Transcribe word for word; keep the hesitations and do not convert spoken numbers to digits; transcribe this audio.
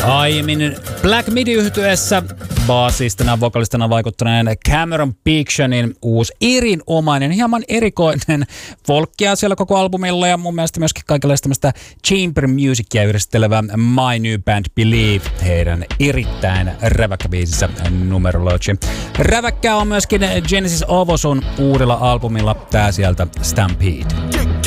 Aiemmin Black Midi-yhtyeessä bassistina, vokalistina vaikuttaneen Cameron Pictionin uusi erinomainen, hieman erikoinen folkkia siellä koko albumilla ja mun mielestä myöskin kaikenlaista tämmöistä chamber musicia yhdistelevä My New Band Believe, heidän erittäin räväkkä biisissä Numerology. Räväkkää on myöskin Genesis Ovosun uudella albumilla, tää sieltä Stampede.